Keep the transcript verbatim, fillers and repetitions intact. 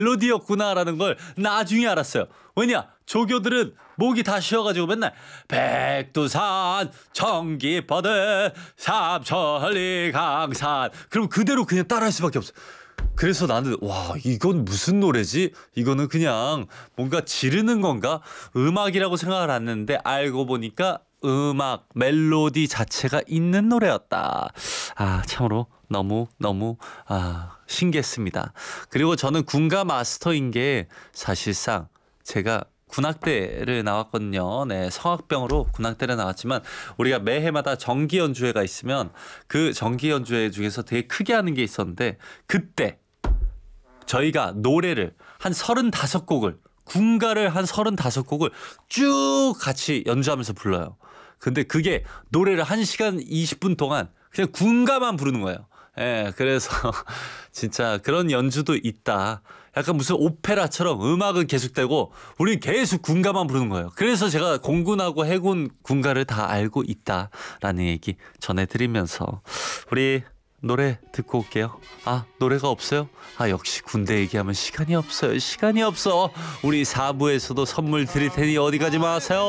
멜로디였구나라는 걸 나중에 알았어요. 왜냐? 조교들은 목이 다 쉬어가지고 맨날 백두산 청기포들 삼천리 강산 그럼 그대로 그냥 따라할 수밖에 없어. 그래서 나는 와 이건 무슨 노래지? 이거는 그냥 뭔가 지르는 건가? 음악이라고 생각을 안 했는데 알고 보니까 음악 멜로디 자체가 있는 노래였다. 아 참으로 너무 너무 아 신기했습니다. 그리고 저는 군가 마스터인 게 사실상 제가 군악대를 나왔거든요. 네, 성악병으로 군악대를 나왔지만 우리가 매해마다 정기 연주회가 있으면 그 정기 연주회 중에서 되게 크게 하는 게 있었는데 그때 저희가 노래를 한 서른다섯 곡을 군가를 한 서른다섯 곡을 쭉 같이 연주하면서 불러요. 근데 그게 노래를 한 시간 이십 분 동안 그냥 군가만 부르는 거예요. 예, 그래서 진짜 그런 연주도 있다. 약간 무슨 오페라처럼 음악은 계속되고 우리 계속 군가만 부르는 거예요. 그래서 제가 공군하고 해군 군가를 다 알고 있다라는 얘기 전해드리면서 우리 노래 듣고 올게요. 아 노래가 없어요? 아 역시 군대 얘기하면 시간이 없어요. 시간이 없어. 우리 사 부에서도 선물 드릴 테니 어디 가지 마세요.